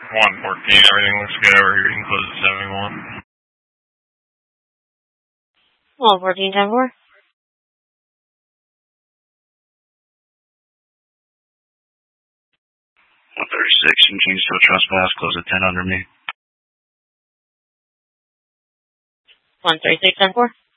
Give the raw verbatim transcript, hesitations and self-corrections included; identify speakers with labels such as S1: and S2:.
S1: one fourteen, everything looks good over here. You can close at seventy-one.
S2: one fourteen, ten four.
S3: one thirty-six, and change to a trespass, close at ten under me.
S2: one thirty-six, ten four.